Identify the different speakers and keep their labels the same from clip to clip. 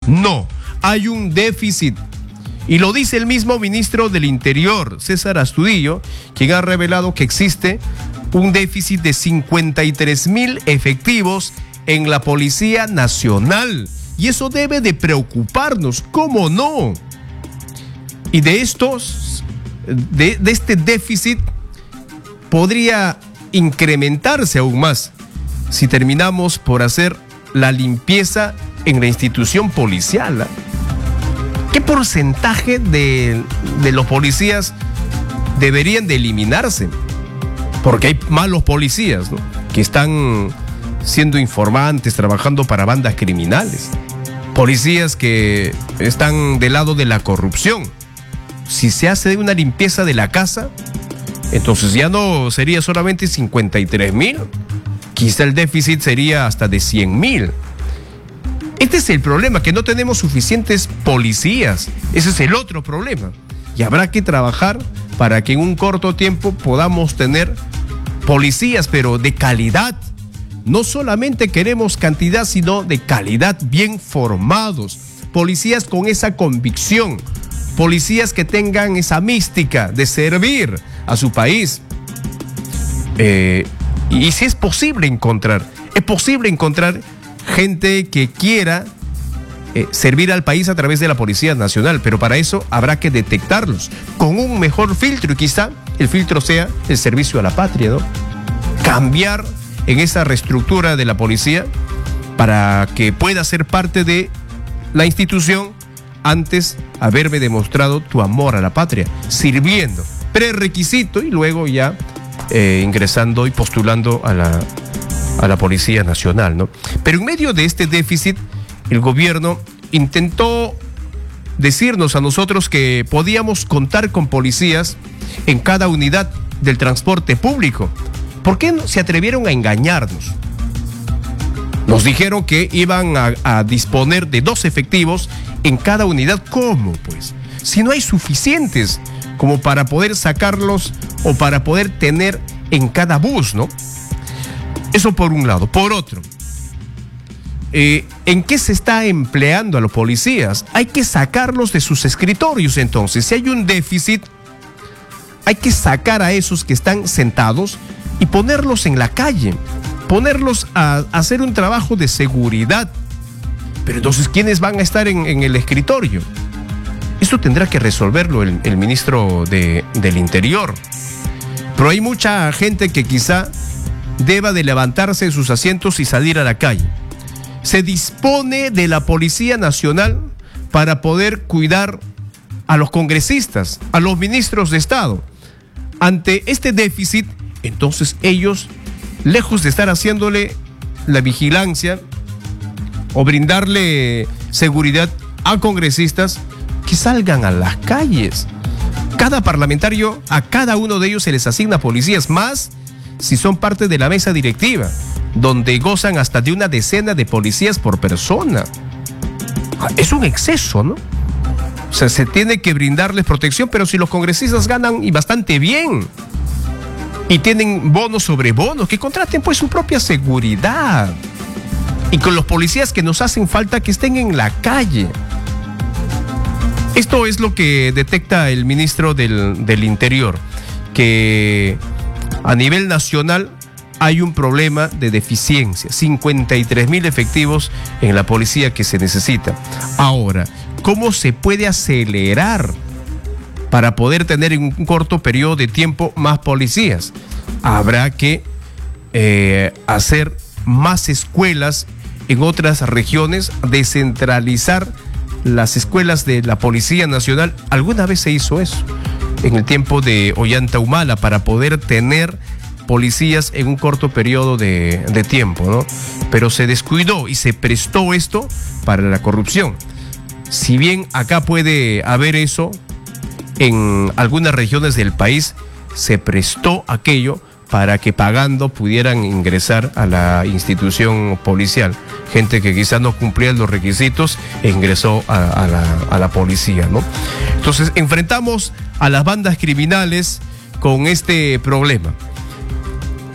Speaker 1: No, hay un déficit. Y lo dice el mismo ministro del Interior, César Astudillo, quien ha revelado que existe un déficit de 53,000 efectivos en la Policía Nacional. Y eso debe de preocuparnos, ¿cómo no? Y de este déficit podría incrementarse aún más si terminamos por hacer la limpieza en la institución policial. ¿Qué porcentaje de los policías deberían de eliminarse? Porque hay malos policías, ¿no?, que están siendo informantes, trabajando para bandas criminales. Policías que están del lado de la corrupción. Si se hace una limpieza de la casa, entonces ya no sería solamente 53,000. Quizá el déficit sería hasta de 100,000. Este es el problema, que no tenemos suficientes policías. Ese es el otro problema. Y habrá que trabajar para que en un corto tiempo podamos tener policías, pero de calidad. No solamente queremos cantidad, sino de calidad, bien formados. Policías con esa convicción. Policías que tengan esa mística de servir a su país. Y si es posible encontrar gente que quiera servir al país a través de la Policía Nacional, pero para eso habrá que detectarlos con un mejor filtro, y quizá el filtro sea el servicio a la patria, ¿no? Cambiar en esa reestructura de la policía para que pueda ser parte de la institución antes haberme demostrado tu amor a la patria, sirviendo, prerequisito, y luego ya ingresando y postulando a la Policía Nacional, ¿no? Pero en medio de este déficit, el gobierno intentó decirnos a nosotros que podíamos contar con policías en cada unidad del transporte público. ¿Por qué no se atrevieron a engañarnos? Nos dijeron que iban a disponer de 2 efectivos en cada unidad. ¿Cómo, pues? Si no hay suficientes como para poder sacarlos o para poder tener en cada bus, ¿no? Eso por un lado. Por otro, ¿en qué se está empleando a los policías? Hay que sacarlos de sus escritorios. Entonces, si hay un déficit, hay que sacar a esos que están sentados y ponerlos en la calle, ponerlos a hacer un trabajo de seguridad. Pero entonces, ¿quiénes van a estar en el escritorio? Esto tendrá que resolverlo el ministro del Interior. Pero hay mucha gente que quizá deba de levantarse de sus asientos y salir a la calle. Se dispone de la Policía Nacional para poder cuidar a los congresistas, a los ministros de Estado. Ante este déficit, entonces ellos, lejos de estar haciéndole la vigilancia o brindarle seguridad a congresistas, que salgan a las calles. Cada parlamentario, a cada uno de ellos se les asigna policías, más si son parte de la mesa directiva, donde gozan hasta de una decena de policías por persona. Es un exceso, ¿no? O sea, se tiene que brindarles protección, pero si los congresistas ganan y bastante bien y tienen bonos sobre bonos, que contraten pues su propia seguridad. Y con los policías que nos hacen falta, que estén en la calle. Esto es lo que detecta el ministro del Interior, que a nivel nacional hay un problema de deficiencia, 53,000 efectivos en la policía que se necesita. Ahora, ¿cómo se puede acelerar para poder tener en un corto periodo de tiempo más policías? Habrá que hacer más escuelas en otras regiones, descentralizar las escuelas de la Policía Nacional. Alguna vez se hizo eso en el tiempo de Ollanta Humala para poder tener policías en un corto periodo de tiempo, ¿no? Pero se descuidó y se prestó esto para la corrupción. Si bien acá puede haber eso, en algunas regiones del país se prestó aquello para que pagando pudieran ingresar a la institución policial. Gente que quizás no cumplía los requisitos e ingresó a la policía, ¿no? Entonces, enfrentamos a las bandas criminales con este problema.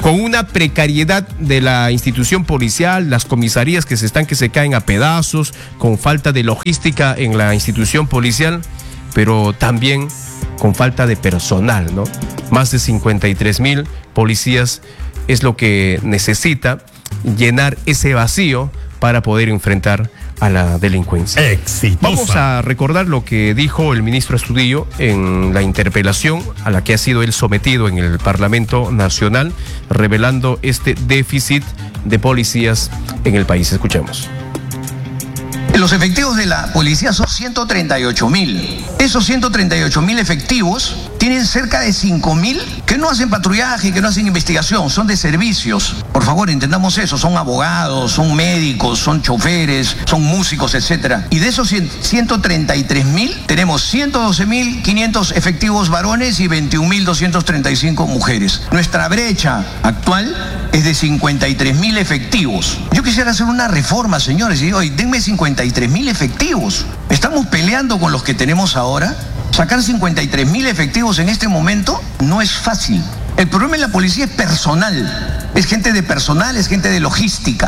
Speaker 1: con una precariedad de la institución policial, las comisarías que se caen a pedazos, con falta de logística en la institución policial, pero también con falta de personal, ¿no? Más de 53,000 policías es lo que necesita llenar ese vacío para poder enfrentar a la delincuencia.
Speaker 2: Exitosa.
Speaker 1: Vamos a recordar lo que dijo el ministro Astudillo en la interpelación a la que ha sido él sometido en el Parlamento Nacional, revelando este déficit de policías en el país. Escuchemos.
Speaker 3: Los efectivos de la policía son 138,000. Esos 138,000 efectivos tienen cerca de 5,000 que no hacen patrullaje, que no hacen investigación, son de servicios. Por favor, entendamos eso, son abogados, son médicos, son choferes, son músicos, etc. Y de esos 133,000 tenemos 112,500 efectivos varones y 21,235 mujeres. Nuestra brecha actual es de 53,000 efectivos. Yo quisiera hacer una reforma, señores, y digo, denme 53,000 efectivos. Estamos peleando con los que tenemos ahora. Sacar 53,000 efectivos en este momento no es fácil. El problema en la policía es personal. Es gente de personal, es gente de logística.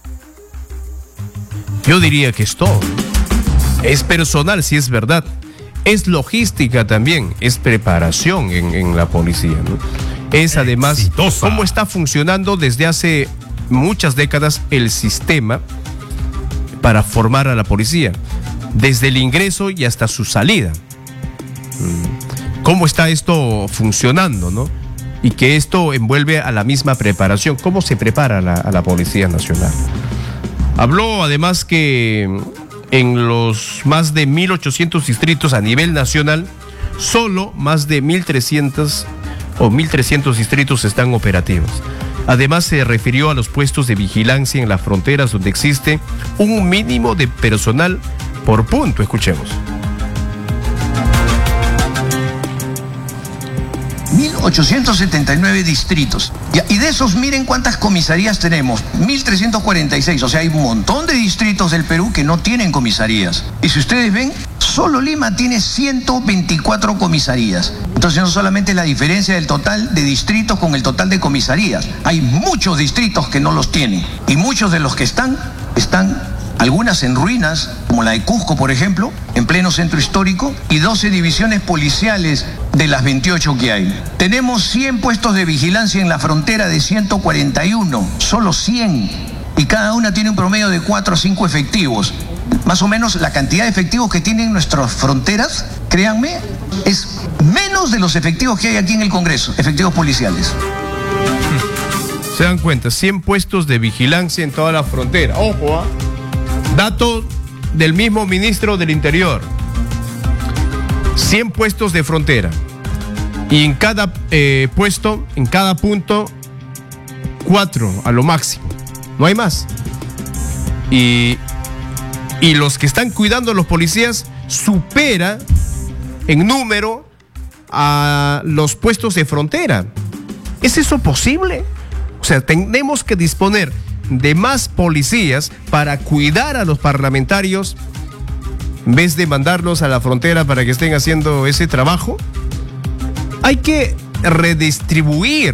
Speaker 1: Yo diría que es todo. Es personal, sí es verdad. Es logística también, es preparación en la policía, ¿no? Es además
Speaker 2: Exitosa.
Speaker 1: cómo está funcionando desde hace muchas décadas el sistema para formar a la policía, desde el ingreso y hasta su salida. ¿Cómo está esto funcionando, no? Y que esto envuelve a la misma preparación. ¿Cómo se prepara a la Policía Nacional? Habló además que en los más de 1,800 distritos a nivel nacional, solo más de 1,300 o 1,300 distritos están operativos. Además se refirió a los puestos de vigilancia en las fronteras donde existe un mínimo de personal por punto. Escuchemos.
Speaker 3: 1,879 distritos. Y de esos, miren cuántas comisarías tenemos. 1,346. O sea, hay un montón de distritos del Perú que no tienen comisarías. Y si ustedes ven, solo Lima tiene 124 comisarías. Entonces no solamente es la diferencia del total de distritos con el total de comisarías. Hay muchos distritos que no los tienen. Y muchos de los que están algunas en ruinas, como la de Cusco, por ejemplo, en pleno centro histórico, y 12 divisiones policiales de las 28 que hay. Tenemos 100 puestos de vigilancia en la frontera de 141, solo 100, y cada una tiene un promedio de 4 a 5 efectivos. Más o menos la cantidad de efectivos que tienen nuestras fronteras, créanme, es menos de los efectivos que hay aquí en el Congreso, efectivos policiales.
Speaker 1: Se dan cuenta, 100 puestos de vigilancia en toda la frontera. Ojo, dato del mismo ministro del Interior. 100 puestos de frontera. Y en cada puesto, en cada punto, 4 a lo máximo. No hay más. Y los que están cuidando a los policías supera en número a los puestos de frontera. ¿Es eso posible? O sea, tenemos que disponer de más policías para cuidar a los parlamentarios en vez de mandarlos a la frontera para que estén haciendo ese trabajo. Hay que redistribuir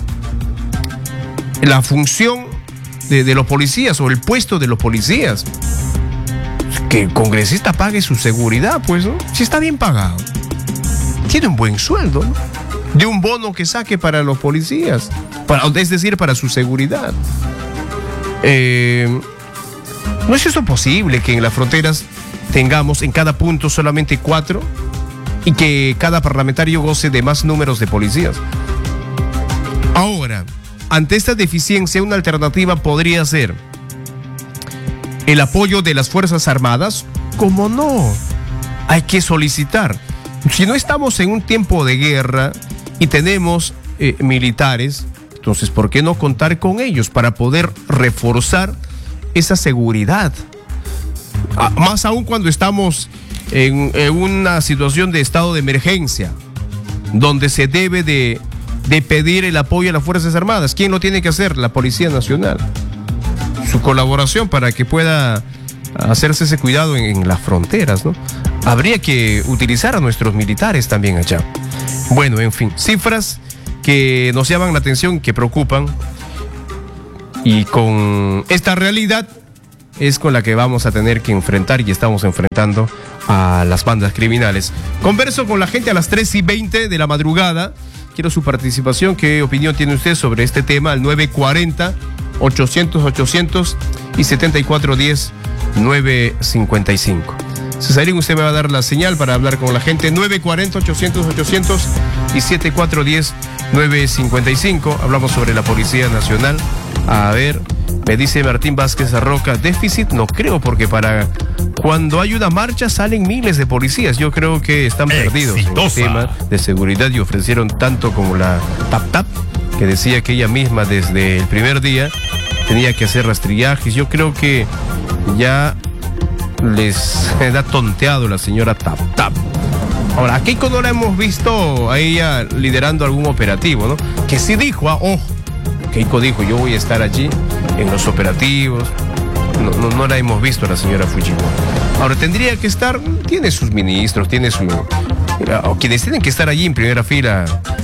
Speaker 1: la función de los policías o el puesto de los policías. Que el congresista pague su seguridad, pues, ¿no? Si está bien pagado. Tiene un buen sueldo, ¿no? De un bono que saque para los policías, es decir, para su seguridad. ¿No es eso posible que en las fronteras tengamos en cada punto solamente 4 y que cada parlamentario goce de más números de policías? Ahora, ante esta deficiencia, una alternativa podría ser el apoyo de las Fuerzas Armadas. ¿Cómo no? Hay que solicitar. Si no estamos en un tiempo de guerra y tenemos militares, entonces ¿por qué no contar con ellos para poder reforzar esa seguridad? Más aún cuando estamos en una situación de estado de emergencia, donde se debe de pedir el apoyo a las Fuerzas Armadas. ¿Quién lo tiene que hacer? La Policía Nacional. Su colaboración para que pueda hacerse ese cuidado en las fronteras, ¿no? Habría que utilizar a nuestros militares también allá. Bueno, en fin, cifras que nos llaman la atención, que preocupan. Y con esta realidad es con la que vamos a tener que enfrentar y estamos enfrentando a las bandas criminales. Converso con la gente a las 3:20 de la madrugada. Quiero su participación. ¿Qué opinión tiene usted sobre este tema? Al 940-800-800 y 7410-955. Cesarín, usted me va a dar la señal para hablar con la gente. 940-800-800 y 7410-955. Hablamos sobre la Policía Nacional. A ver, me dice Martín Vázquez Arroca, déficit no creo, porque para cuando hay una marcha salen miles de policías. Yo creo que están perdidos en el tema de seguridad y ofrecieron tanto como la TAP, que decía que ella misma desde el primer día tenía que hacer rastrillajes. Yo creo que ya les da tonteado la señora TAP. Ahora, a Keiko no la hemos visto a ella liderando algún operativo, ¿no? Que sí dijo, ojo, Keiko dijo, yo voy a estar allí en los operativos. No la hemos visto a la señora Fujimori. Ahora, tendría que estar, tiene sus ministros, o quienes tienen que estar allí en primera fila,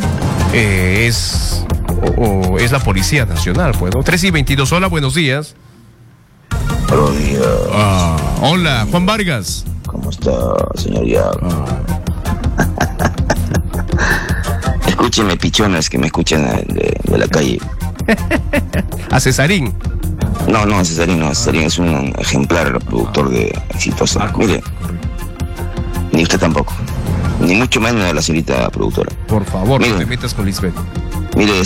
Speaker 1: es la Policía Nacional, pues, ¿no? 3:22, hola, buenos días.
Speaker 2: Buenos días.
Speaker 1: Hola, Juan Vargas.
Speaker 2: ¿Cómo está, señor Yago? Escúcheme, pichonas que me escuchan de la calle.
Speaker 1: A Cesarín.
Speaker 2: No, Cesarín no. Cesarín es un ejemplar productor de Exitosa. Mire, ni usted tampoco. Ni mucho menos la señorita productora.
Speaker 1: Por favor,
Speaker 2: mire,
Speaker 1: no te metas con Lisbeth.
Speaker 2: Mire,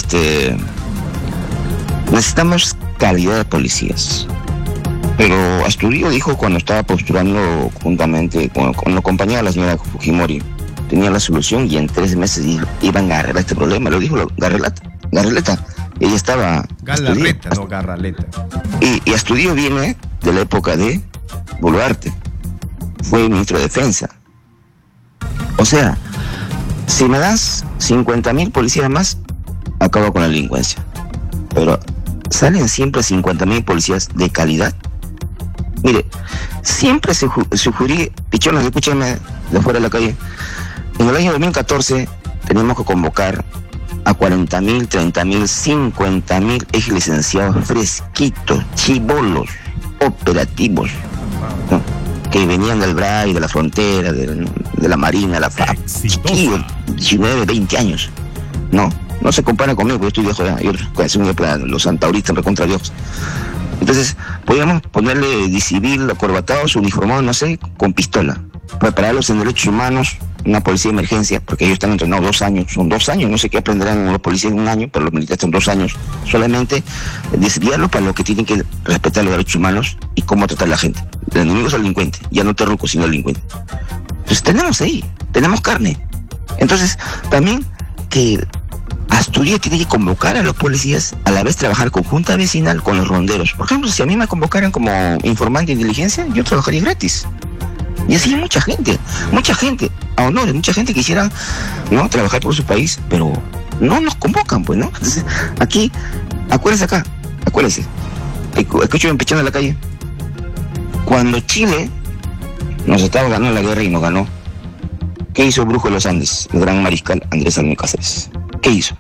Speaker 2: necesitamos calidad de policías. Pero Astudillo dijo cuando estaba posturando juntamente, cuando acompañaba a la señora Fujimori, tenía la solución y en 3 meses iban a arreglar este problema. Lo dijo Garraleta. Ella estaba...
Speaker 1: Galarreta, no Garraleta.
Speaker 2: Y Astudillo viene de la época de Boluarte. Fue ministro de Defensa. O sea, si me das 50.000 policías más, acabo con la delincuencia. Pero salen siempre 50.000 policías de calidad. Mire, siempre sugerí, pichones, escúchenme de fuera de la calle, en el año 2014 teníamos que convocar a 40.000, 30.000, 50.000 ex licenciados fresquitos, chibolos, operativos, ¿no? Que venían del BRAI, de la frontera, de la Marina, la FAP, chiquillos, 19, 20 años. No se compara conmigo, porque yo estoy viejo ya, yo soy los santauristas, recontra viejos. Entonces, podíamos ponerle de civil, acorbatados, uniformados, no sé, con pistola. Prepararlos en derechos humanos, una policía de emergencia, porque ellos están entrenados 2 años, son 2 años, no sé qué aprenderán los policías en 1 año, pero los militares son 2 años. Solamente desviarlos para lo que tienen que respetar los derechos humanos y cómo tratar a la gente. El enemigo es el delincuente, ya no terruco, sino el delincuente. Entonces tenemos ahí, tenemos carne. Entonces, también que Asturias tiene que convocar a los policías, a la vez trabajar conjunta vecinal con los ronderos. Por ejemplo, si a mí me convocaran como informante de inteligencia, yo trabajaría gratis. Y así hay mucha gente, a honores, mucha gente quisiera, ¿no?, trabajar por su país, pero no nos convocan, pues, ¿no? Entonces, aquí, acuérdense, escucho empechando en la calle. Cuando Chile nos estaba ganando la guerra y nos ganó, ¿qué hizo Brujo de los Andes, el gran mariscal Andrés Almí Cáceres? ¿Qué hizo?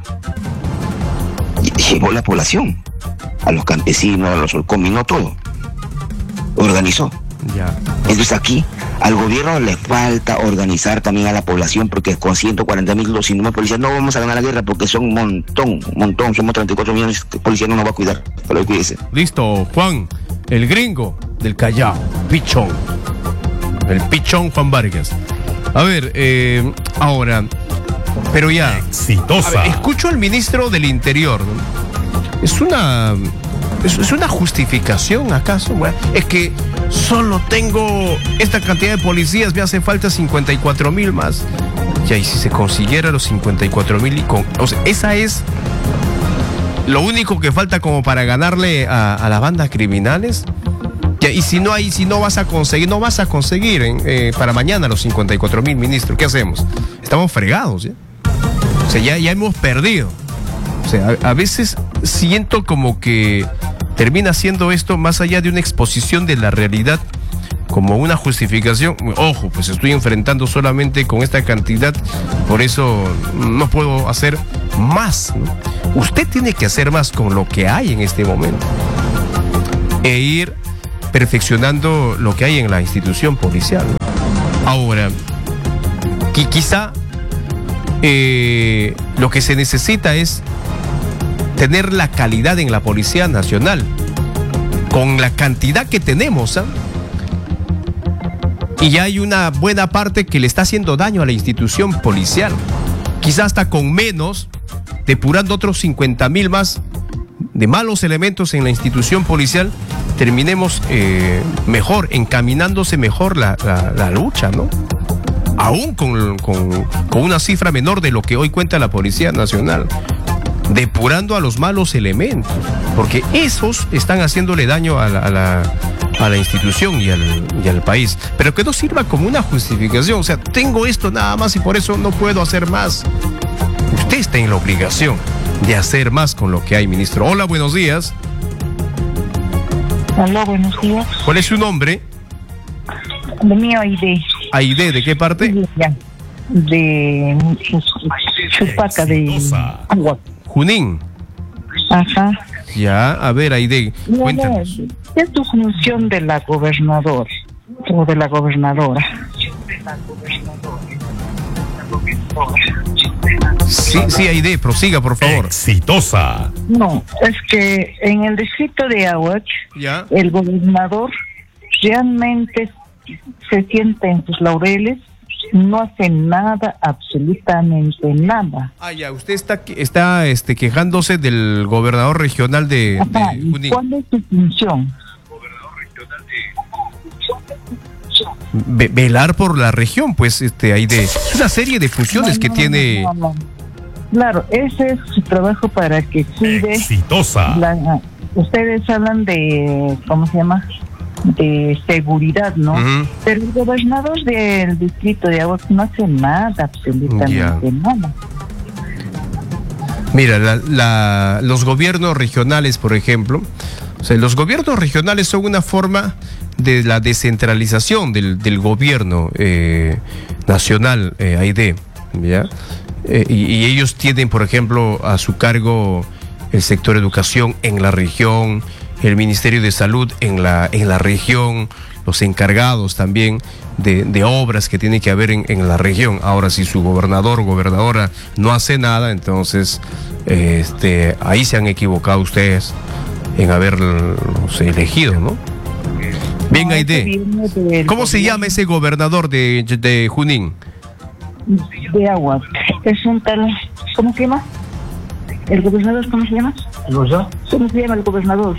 Speaker 2: Llevó la población, a los campesinos, a los combinó todo, organizó.
Speaker 1: Ya.
Speaker 2: Entonces aquí al gobierno le falta organizar también a la población, porque con 140.000, 200.000 policías no vamos a ganar la guerra, porque son un montón, somos 34 millones de policías, no nos va a cuidar, pero cuídese.
Speaker 1: Listo, Juan, el gringo del Callao, pichón, el pichón Juan Vargas. A ver, ahora, pero ya,
Speaker 4: Exitosa.
Speaker 1: A ver, escucho al ministro del Interior, ¿no? ¿Es una justificación acaso? Bueno, es que solo tengo esta cantidad de policías, me hace falta 54.000 más. Ya, y si se consiguiera los 54.000 o sea, esa es lo único que falta como para ganarle a las bandas criminales. Ya, y si no vas a conseguir para mañana los 54.000, ministro, ¿qué hacemos? Estamos fregados, ¿ya? O sea, ya hemos perdido. O sea, a veces siento como que termina siendo esto más allá de una exposición de la realidad, como una justificación. Ojo, pues estoy enfrentando solamente con esta cantidad, por eso no puedo hacer más, ¿no? Usted tiene que hacer más con lo que hay en este momento e ir perfeccionando lo que hay en la institución policial, ¿no? Ahora, quizá lo que se necesita es tener la calidad en la Policía Nacional, con la cantidad que tenemos, ¿eh? Y ya hay una buena parte que le está haciendo daño a la institución policial. Quizás hasta con menos, depurando otros 50,000 más de malos elementos en la institución policial, terminemos mejor, encaminándose mejor la lucha, ¿no? Aún con una cifra menor de lo que hoy cuenta la Policía Nacional, depurando a los malos elementos, porque esos están haciéndole daño a la institución y al país, pero que no sirva como una justificación. O sea, tengo esto nada más y por eso no puedo hacer más. Usted está en la obligación de hacer más con lo que hay, ministro. Hola, buenos días.
Speaker 4: Hola, buenos días.
Speaker 1: ¿Cuál es su nombre?
Speaker 4: De mí, Aide.
Speaker 1: Aide, ¿de qué parte?
Speaker 4: De Chupaca, de Agua.
Speaker 1: Junín.
Speaker 4: Ajá.
Speaker 1: Ya, a ver, Aide, cuéntanos.
Speaker 4: ¿Qué es tu función de la gobernadora o de la gobernadora?
Speaker 1: Sí, Aide, prosiga, por favor.
Speaker 5: Exitosa.
Speaker 4: No, es que en el distrito de Aguach,
Speaker 1: Ya.
Speaker 4: el gobernador realmente se sienta en sus laureles, no hace nada, absolutamente nada.
Speaker 1: Ah, ya, usted está quejándose del gobernador regional de
Speaker 4: Ajá,
Speaker 1: Junín.
Speaker 4: ¿cuál es su función?
Speaker 1: Velar por la región, pues, Aide. Es una serie de funciones que tiene.
Speaker 4: No. Claro, ese es su trabajo para que cuide.
Speaker 5: Exitosa.
Speaker 4: Ustedes hablan de, ¿cómo se llama? De seguridad, ¿no?
Speaker 1: Ujú.
Speaker 4: Pero el gobernador del distrito de Aguas no hace nada, absolutamente nada.
Speaker 1: Mira, los gobiernos regionales, por ejemplo, o sea, los gobiernos regionales son una forma de la descentralización del gobierno nacional, Aide, ¿ya? Y ellos tienen, por ejemplo, a su cargo el sector educación en la región, el Ministerio de Salud en la región, los encargados también de obras que tiene que haber en la región. Ahora, si su gobernador o gobernadora no hace nada, entonces ahí se han equivocado ustedes en haberlos elegido, ¿no? Bien, Aide, ¿cómo se llama ese gobernador de Junín?
Speaker 4: De Aguas. Es un tal, ¿cómo se llama? ¿El gobernador cómo se llama? ¿Cómo se llama el gobernador?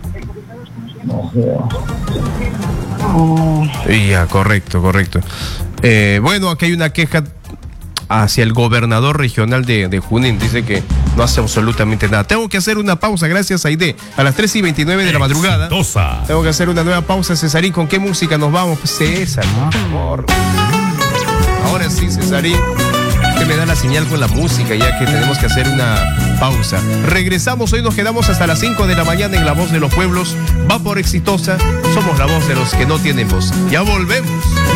Speaker 1: Ya, correcto. Bueno, aquí hay una queja hacia el gobernador regional de Junín. Dice que no hace absolutamente nada. Tengo que hacer una pausa, gracias, Aide. A las 3:29 de la madrugada.
Speaker 5: Exitosa.
Speaker 1: Tengo que hacer una nueva pausa, Cesarín. ¿Con qué música nos vamos? Pues César, por favor. Ahora sí, Cesarín. Usted me da la señal con la música, ya que tenemos que hacer una pausa. Regresamos, hoy nos quedamos hasta las 5 de la mañana en La Voz de los Pueblos. Va por Exitosa. Somos la voz de los que no tienen voz. Ya volvemos.